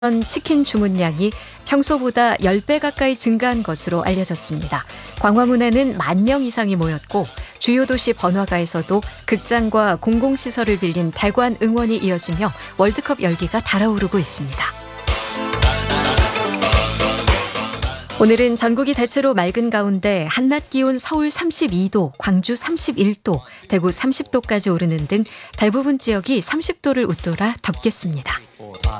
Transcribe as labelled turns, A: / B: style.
A: 치킨 주문량이 평소보다 10배 가까이 증가한 것으로 알려졌습니다. 광화문에는 10,000명 이상이 모였고 주요 도시 번화가에서도 극장과 공공시설을 빌린 대관 응원이 이어지며 월드컵 열기가 달아오르고 있습니다. 오늘은 전국이 대체로 맑은 가운데 한낮 기온 서울 32도, 광주 31도, 대구 30도까지 오르는 등 대부분 지역이 30도를 웃돌아 덥겠습니다.